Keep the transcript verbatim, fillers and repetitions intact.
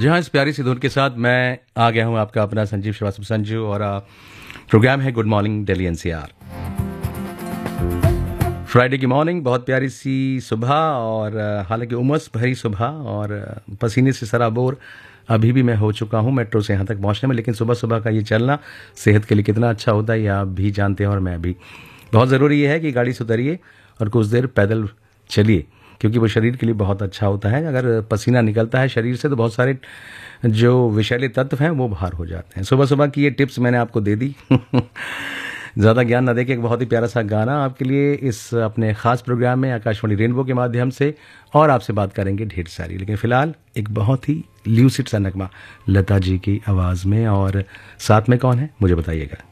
जहां इस प्यारी सी धुन के साथ मैं आ गया हूं आपका अपना संजीव श्रीवास्तव संजू और आ, प्रोग्राम है good morning Delhi NCR. Friday की मॉर्निंग, बहुत प्यारी सी सुबह और आ, हालांकि उमस भरी सुबह और आ, पसीने से सराबोर अभी भी मैं हो चुका हूं मेट्रो से यहां तक पहुंचने में। लेकिन सुबह सुबह का ये चलना सेहत के लिए कितना अच्छा होता है ये आप भी जानते हैं और मैं भी। बहुत ज़रूरी है कि गाड़ी से उतरिए और कुछ देर पैदल चलिए, क्योंकि वो शरीर के लिए बहुत अच्छा होता है। अगर पसीना निकलता है शरीर से तो बहुत सारे जो विषैले तत्व हैं वो बाहर हो जाते हैं। सुबह सुबह की ये टिप्स मैंने आपको दे दी। ज़्यादा ज्ञान ना देके एक बहुत ही प्यारा सा गाना आपके लिए इस अपने ख़ास प्रोग्राम में आकाशवाणी रेनबो के माध्यम से, और आपसे बात करेंगे ढेर सारी। लेकिन फ़िलहाल एक बहुत ही ल्यूसिड सा नगमा लता जी की आवाज़ में, और साथ में कौन है मुझे बताइएगा।